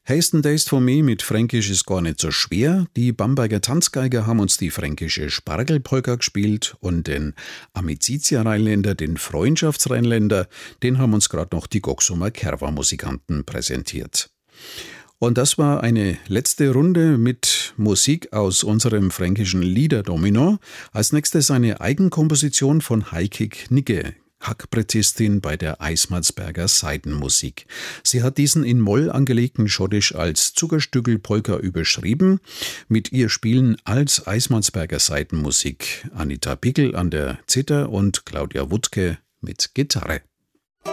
Hasten Days for Me mit Fränkisch ist gar nicht so schwer. Die Bamberger Tanzgeiger haben uns die fränkische Spargelpolka gespielt und den Amicizia-Rheinländer, den Freundschafts-Rheinländer, den haben uns gerade noch die Goxumer Kerwa-Musikanten präsentiert. Und das war eine letzte Runde mit Musik aus unserem fränkischen Liederdomino. Als nächstes eine Eigenkomposition von Heike Knigge, Hackbrettistin bei der Eismansberger Seidenmusik. Sie hat diesen in Moll angelegten Schottisch als Zuckerstückel-Polka überschrieben. Mit ihr spielen als Eismansberger Seidenmusik Anita Pickel an der Zither und Claudia Wuttke mit Gitarre.